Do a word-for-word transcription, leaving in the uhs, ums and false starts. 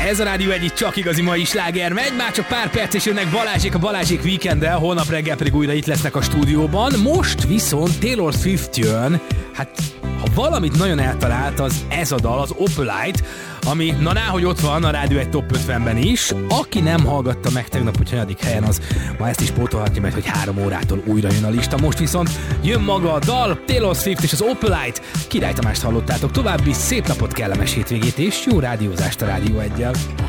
Ez a Rádió egy, itt csak igazi mai sláger megy, már csak pár perc és jönnek Balázsék a Balázsék Weekenddel, holnap reggel pedig újra itt lesznek a stúdióban. Most viszont Taylor Swift jön, hát ha valamit nagyon eltalált, az ez a dal, az Opalite, ami na ná, hogy ott van a Rádió egy top ötvenben is. Aki nem hallgatta meg tegnap, hogy hanyadik helyen, az ma ezt is pótolhatja, mert hogy három órától újra jön a lista. Most viszont jön maga a dal, Taylor Swift és az Opalite. Király Tamást hallottátok, további szép napot, kellemes hétvégét és jó rádiózást a Rádió eggyel.